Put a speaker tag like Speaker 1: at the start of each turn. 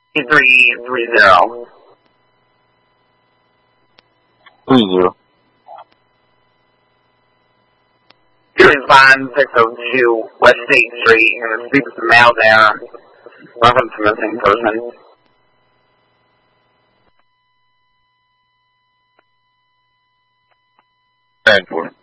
Speaker 1: 330.
Speaker 2: 30.
Speaker 1: 25602 West State Street. I'm going to speak with the mail there. Reference to missing person.
Speaker 2: Stand for.